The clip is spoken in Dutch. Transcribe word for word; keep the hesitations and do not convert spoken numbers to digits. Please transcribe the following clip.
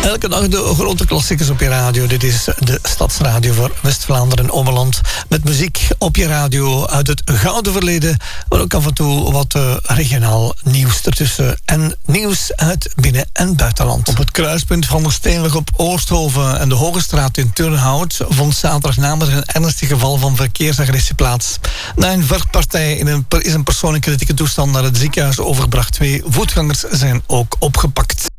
Elke dag de grote klassiekers op je radio. Dit is de Stadsradio voor West-Vlaanderen en Ommeland. Met muziek op je radio uit het gouden verleden. Maar ook af en toe wat uh, regionaal nieuws ertussen. En nieuws uit binnen- en buitenland. Op het kruispunt van de Steenweg op Oosthoven en de Hogestraat in Turnhout vond zaterdag namiddag een ernstig geval van verkeersagressie plaats. Na een vechtpartij in een, is een persoon in kritieke toestand naar het ziekenhuis overgebracht. Twee voetgangers zijn ook opgepakt.